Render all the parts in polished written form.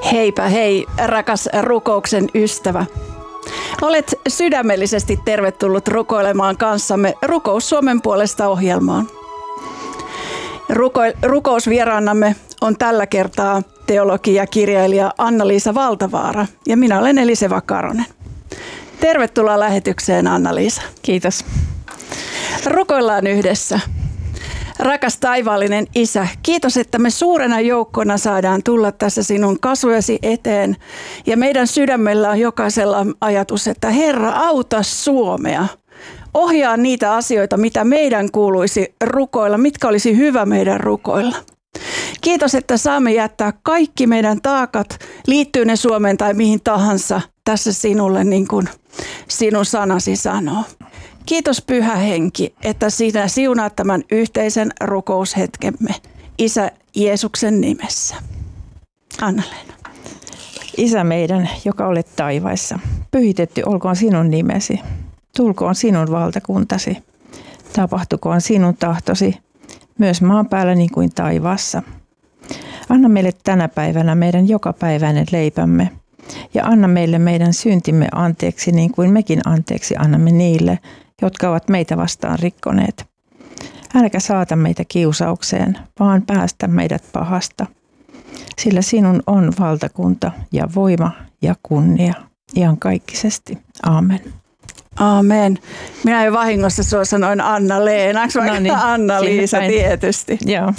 Heipä hei, rakas rukouksen ystävä. Olet sydämellisesti tervetullut rukoilemaan kanssamme Rukous Suomen puolesta -ohjelmaan. Rukousvieraanamme on tällä kertaa teologi ja kirjailija Anna-Liisa Valtavaara ja minä olen Eliseva Karonen. Tervetuloa lähetykseen, Anna-Liisa. Kiitos. Rukoillaan yhdessä. Rakas taivaallinen Isä, kiitos, että me suurena joukkona saadaan tulla tässä sinun kasvojesi eteen. Ja meidän sydämellä on jokaisella ajatus, että Herra, auta Suomea. Ohjaa niitä asioita, mitä meidän kuuluisi rukoilla, mitkä olisi hyvä meidän rukoilla. Kiitos, että saamme jättää kaikki meidän taakat, liittyy ne Suomeen tai mihin tahansa, tässä sinulle niin kuin sinun sanasi sanoo. Kiitos Pyhä Henki, että sinä siunaat tämän yhteisen rukoushetkemme Isä Jeesuksen nimessä. Anna-Leena. Isä meidän, joka olet taivaissa, pyhitetty olkoon sinun nimesi. Tulkoon sinun valtakuntasi. Tapahtukoon sinun tahtosi, myös maan päällä niin kuin taivaassa. Anna meille tänä päivänä meidän jokapäiväinen leipämme. Ja anna meille meidän syntimme anteeksi niin kuin mekin anteeksi annamme niille, jotka ovat meitä vastaan rikkoneet. Älkä saata meitä kiusaukseen, vaan päästä meidät pahasta. Sillä sinun on valtakunta ja voima ja kunnia iankaikkisesti. Aamen. Aamen. Minä jo vahingossa sua sanoin Anna-Leenaksi, vaikka Anna-Liisa tietysti. Joo.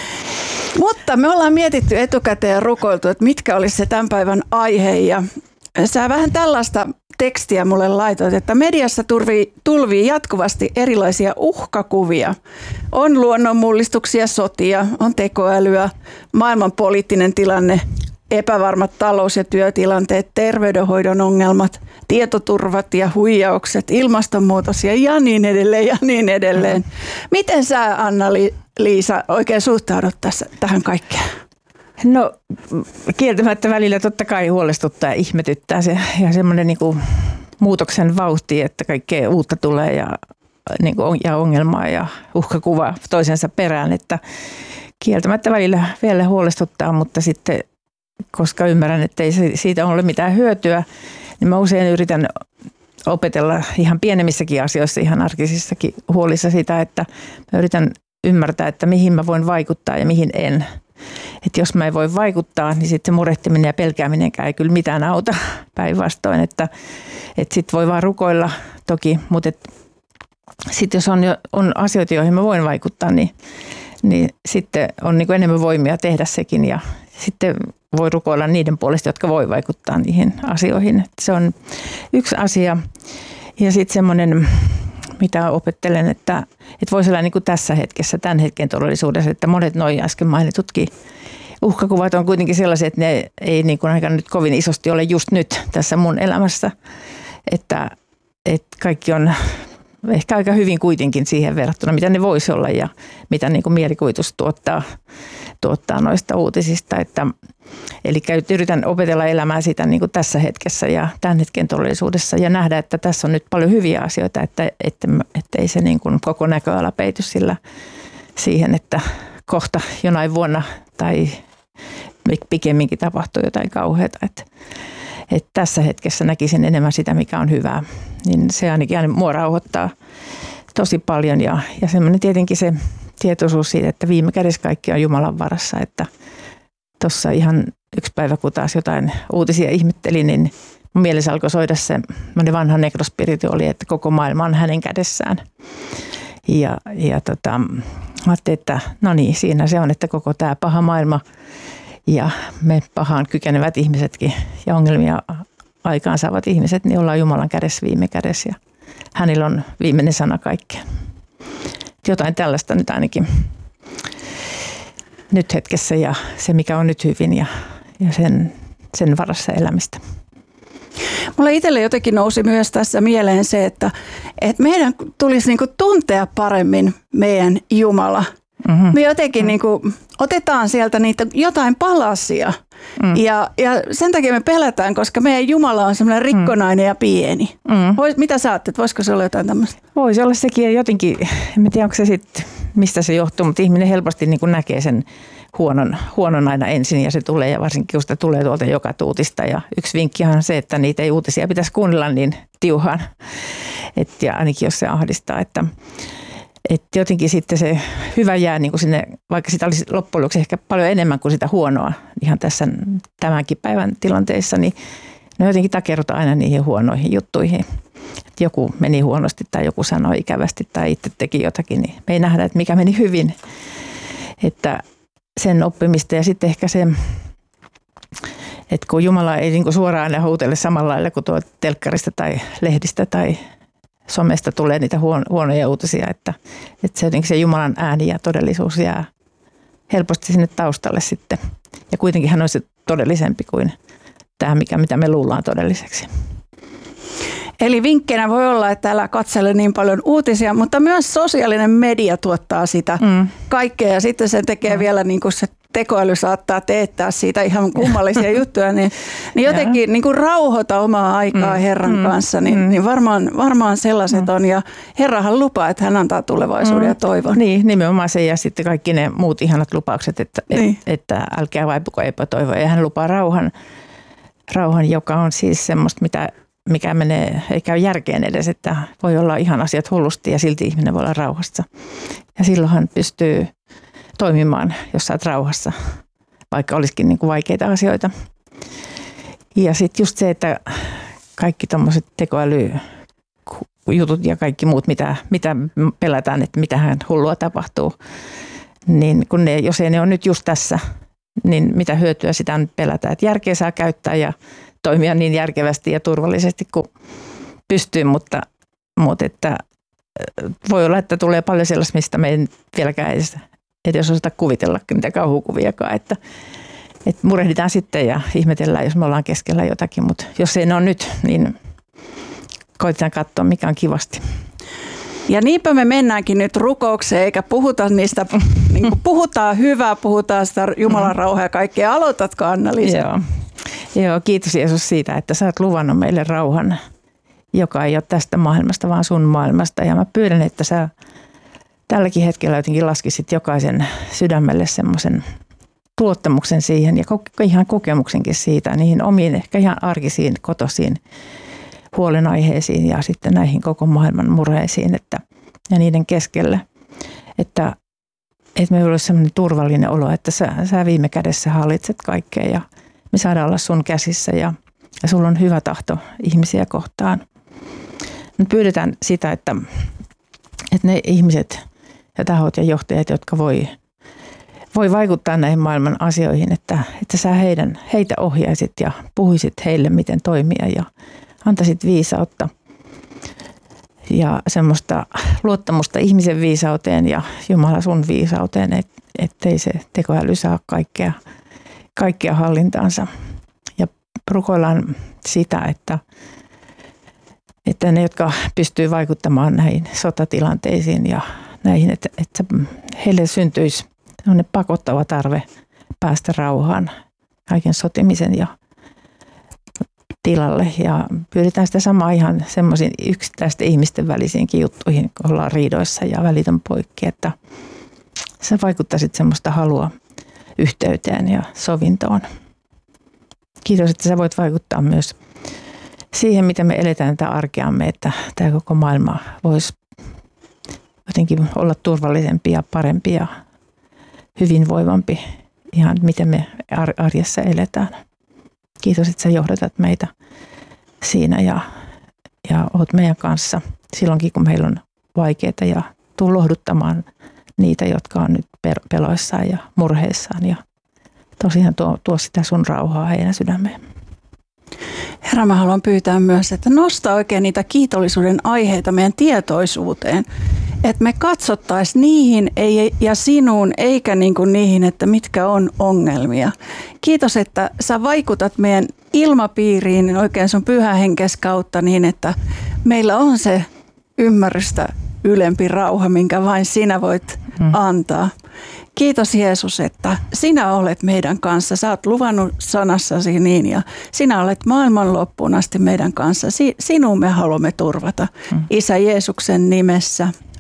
Mutta me ollaan mietitty etukäteen ja rukoiltu, että mitkä olisi se tämän päivän aihe. Ja sä vähän tällaista tekstiä mulle laitoit, että mediassa tulvii jatkuvasti erilaisia uhkakuvia. On luonnonmullistuksia, sotia, on tekoälyä, maailman poliittinen tilanne, epävarmat talous- ja työtilanteet, terveydenhoidon ongelmat, tietoturvat ja huijaukset, ilmastonmuutos ja niin edelleen ja niin edelleen. Miten sä, Anna-Liisa, oikein suhtaudut tähän kaikkeen? No kieltämättä välillä totta kai huolestuttaa ja ihmetyttää se ja semmoinen niin kuin muutoksen vauhti, että kaikkea uutta tulee ja ongelmaa ja uhkakuvaa toisensa perään, että kieltämättä välillä vielä huolestuttaa, mutta sitten koska ymmärrän, että ei siitä ole mitään hyötyä, niin mä usein yritän opetella ihan pienemmissäkin asioissa, ihan arkisissakin huolissa sitä, että mä yritän ymmärtää, että mihin mä voin vaikuttaa ja mihin en. Että jos mä en voi vaikuttaa, niin sitten se murehtiminen ja pelkääminenkään ei kyllä mitään auta päinvastoin. Että sitten voi vaan rukoilla toki, mutta sitten jos on asioita, joihin mä voin vaikuttaa, niin sitten on niin kuin enemmän voimia tehdä sekin ja sitten voi rukoilla niiden puolesta, jotka voi vaikuttaa niihin asioihin. Että se on yksi asia. Ja sitten semmoinen, mitä opettelen, että voisi olla niin kuin tässä hetkessä, tämän hetken todellisuudessa, että monet noin äsken mainitutkin uhkakuvat on kuitenkin sellaisia, että ne ei niin kuin aika nyt kovin isosti ole just nyt tässä mun elämässä. Että kaikki on ehkä aika hyvin kuitenkin siihen verrattuna, mitä ne voisi olla ja mitä niin kuin mielikuvitus tuottaa noista uutisista. Eli yritän opetella elämää sitä niin kuin tässä hetkessä ja tämän hetken todellisuudessa ja nähdä, että tässä on nyt paljon hyviä asioita, että ei se niin kuin koko näköala peity siihen, että kohta jonain vuonna tai pikemminkin tapahtuu jotain kauheata. Että tässä hetkessä näkisin enemmän sitä, mikä on hyvää, niin se ainakin mua rauhoittaa tosi paljon ja semmoinen tietenkin se tietoisuus siitä, että viime kädessä kaikki on Jumalan varassa, että tuossa ihan yksi päivä, kun taas jotain uutisia ihmettelin, niin mun mielessä alkoi soida se vanha nekrospirituaali, että koko maailma on hänen kädessään. Ja ajattelin, että no niin, siinä se on, että koko tämä paha maailma ja me pahaan kykenevät ihmisetkin ja ongelmia aikaansaavat ihmiset, niin ollaan Jumalan kädessä viime kädessä ja hänellä on viimeinen sana kaikkeen. Jotain tällaista nyt ainakin nyt hetkessä ja se, mikä on nyt hyvin ja sen varassa elämistä. Mulla itselle jotenkin nousi myös tässä mieleen se, että meidän tulisi niinku tuntea paremmin meidän Jumala. Mm-hmm. Me jotenkin niinku otetaan sieltä niitä jotain palasia ja sen takia me pelätään, koska meidän Jumala on semmoinen rikkonainen ja pieni. Mitä sä ajattelet, voisiko se olla jotain tämmöistä? Voisi olla sekin jotenkin, en tiedä onko se sitten, mistä se johtuu, mutta ihminen helposti niin kuin näkee sen huonon aina ensin ja se tulee, ja varsinkin kun sitä tulee tuolta joka tuutista. Ja yksi vinkkihan on se, että niitä ei uutisia pitäisi kuunnella niin tiuhaan, ja ainakin jos se ahdistaa, että jotenkin sitten se hyvä jää niin kuin sinne, vaikka sitä olisi loppujen lopuksi ehkä paljon enemmän kuin sitä huonoa ihan tässä tämänkin päivän tilanteissa, niin ne jotenkin takerrutaan aina niihin huonoihin juttuihin. Että joku meni huonosti tai joku sanoi ikävästi tai itse teki jotakin, niin me ei nähdä, että mikä meni hyvin. Että sen oppimista ja sitten ehkä se, että kun Jumala ei niin kuin suoraan aina huutele samalla lailla kuin tuo telkkarista tai lehdistä tai somesta tulee niitä huonoja uutisia, että se jotenkin se Jumalan ääni ja todellisuus jää helposti sinne taustalle sitten. Ja kuitenkin hän on se todellisempi kuin tämä, mitä me luullaan todelliseksi. Eli vinkkeinä voi olla, että älä katsele niin paljon uutisia, mutta myös sosiaalinen media tuottaa sitä kaikkea ja sitten se tekee vielä niin kuin se tekoäly saattaa teettää siitä ihan kummallisia juttuja, niin jotenkin niin kuin rauhoita omaa aikaa Herran kanssa, niin varmaan sellaiset on. Ja Herrahan lupaa, että hän antaa tulevaisuuden ja toivon. Niin, nimenomaan se ja sitten kaikki ne muut ihanat lupaukset, että älkää vaipuko epätoivoa. Ja hän lupaa rauhan, joka on siis semmoista, mikä menee, ei käy järkeen edes, että voi olla ihan asiat hullusti ja silti ihminen voi olla rauhassa. Ja silloin hän pystyy toimimaan, jos sä oot rauhassa, vaikka olisikin niin kuin vaikeita asioita. Ja sitten just se, että kaikki tommoset tekoälyjutut ja kaikki muut, mitä pelätään, että mitähän hullua tapahtuu, niin kun jos ei ne ole nyt just tässä, niin mitä hyötyä sitä nyt pelätään. Että järkeä saa käyttää ja toimia niin järkevästi ja turvallisesti kuin pystyy, mutta että voi olla, että tulee paljon sellaista, mistä me ei vieläkään edes osata kuvitella niitä kauhukuviakaan, että murehditaan sitten ja ihmetellään, jos me ollaan keskellä jotakin, mutta jos ei ne ole nyt, niin koitetaan katsoa, mikä on kivasti. Ja niinpä me mennäänkin nyt rukoukseen, eikä puhuta niistä, niin kuin puhutaan hyvää, puhutaan sitä Jumalan rauhaa ja kaikkea. Aloitatko, Anna-Liisa? Joo, kiitos Jeesus siitä, että sä oot luvannut meille rauhan, joka ei ole tästä maailmasta, vaan sun maailmasta. Ja mä pyydän, että sä tälläkin hetkellä jotenkin laskisit jokaisen sydämelle semmoisen luottamuksen siihen ja ihan kokemuksenkin siitä, niihin omiin ehkä ihan arkisiin, kotoisiin huolenaiheisiin ja sitten näihin koko maailman murheisiin ja niiden keskellä, että meillä olisi semmoinen turvallinen olo, että sä viime kädessä hallitset kaikkea ja me saadaan olla sun käsissä ja sulla on hyvä tahto ihmisiä kohtaan. Me pyydetään sitä, että ne ihmiset ja tahot ja johtajat, jotka voi vaikuttaa näihin maailman asioihin, että sä heitä ohjaisit ja puhuisit heille, miten toimia ja antaisit viisautta ja semmoista luottamusta ihmisen viisauteen ja Jumala sun viisauteen, ettei se tekoäly saa kaikkea hallintaansa. Ja rukoillaan sitä, että ne, jotka pystyy vaikuttamaan näihin sotatilanteisiin ja näihin, että heille syntyisi pakottava tarve päästä rauhaan kaiken sotimisen ja tilalle. Ja pyydetään sitä samaa ihan semmoisiin yksittäisten ihmisten välisiinkin juttuihin, kun ollaan riidoissa ja välitön poikki, että sä vaikuttaisit semmoista halua yhteyteen ja sovintoon. Kiitos, että sä voit vaikuttaa myös siihen, miten me eletään tätä arkeamme, että tämä koko maailma voisi jotenkin olla turvallisempi ja parempi ja hyvinvoivampi, ihan miten me arjessa eletään. Kiitos, että sä johdatat meitä siinä ja oot meidän kanssa silloinkin, kun meillä on vaikeaa ja tuu lohduttamaan niitä, jotka on nyt peloissaan ja murheissaan ja tosiaan tuo sitä sun rauhaa heidän sydämeen. Herra, mä haluan pyytää myös, että nosta oikein niitä kiitollisuuden aiheita meidän tietoisuuteen, että me katsottaisiin niihin ja sinuun, eikä niin kuin niihin, että mitkä on ongelmia. Kiitos, että sä vaikutat meidän ilmapiiriin oikein sun Pyhän Henkes kautta niin, että meillä on se ymmärrystä ylempi rauha, minkä vain sinä voit antaa. Kiitos Jeesus, että sinä olet meidän kanssa. Sä oot luvannut sanassasi niin ja sinä olet maailman loppuun asti meidän kanssa. Sinun me haluamme turvata. Isä Jeesuksen nimessä.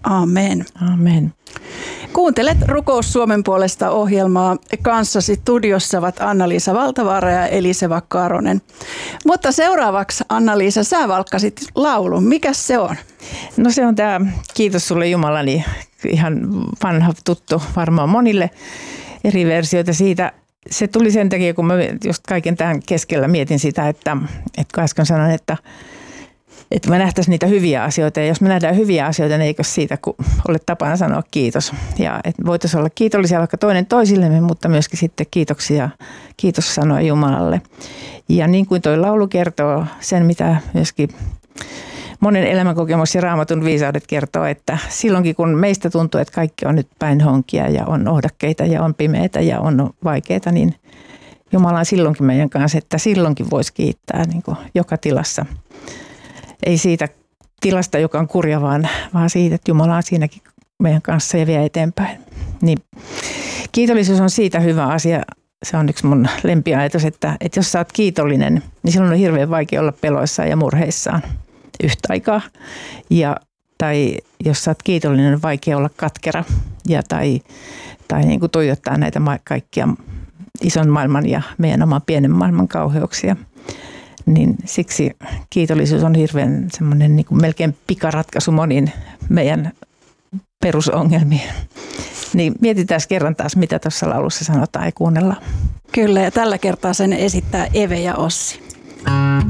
Amen. Amen. Kuuntelet Rukous Suomen puolesta -ohjelmaa. Kanssasi studiossa ovat Anna-Liisa Valtavaara ja Eliseva Karonen. Mutta seuraavaksi, Anna-Liisa, sä valkkasit laulun. Mikäs se on? No se on tämä Kiitos sulle Jumalani, ihan vanha tuttu varmaan monille, eri versioita siitä. Se tuli sen takia, kun mä just kaiken tämän keskellä mietin sitä, että kun äsken sanoin, että me nähtäisiin niitä hyviä asioita. Ja jos me nähdään hyviä asioita, niin eikö siitä, kun ole tapana sanoa kiitos. Ja että voitaisiin olla kiitollisia vaikka toinen toisillemme, mutta myöskin sitten kiitoksia, kiitos sanoa Jumalalle. Ja niin kuin toi laulu kertoo sen, mitä myöskin monen elämänkokemus ja Raamatun viisaudet kertoo, että silloinkin kun meistä tuntuu, että kaikki on nyt päin honkia ja on ohdakkeita ja on pimeitä ja on vaikeita, niin Jumala on silloinkin meidän kanssa, että silloinkin voisi kiittää niin kuin joka tilassa. Ei siitä tilasta, joka on kurja, vaan siitä, että Jumala on siinäkin meidän kanssa ja vie eteenpäin. Niin kiitollisuus on siitä hyvä asia. Se on yksi mun lempiajatus, että jos sä oot kiitollinen, niin silloin on hirveän vaikea olla peloissaan ja murheissaan yhtä aikaa. Tai jos sä oot kiitollinen, on vaikea olla katkera tai niin kuin tuijottaa näitä kaikkia ison maailman ja meidän oman pienen maailman kauheuksia. Niin siksi kiitollisuus on hirveän semmoinen niin kuin melkein pikaratkaisu moniin meidän perusongelmiin. Niin mietitään kerran taas, mitä tuossa laulussa sanotaan ja kuunnellaan. Kyllä, ja tällä kertaa sen esittää Eve ja Ossi.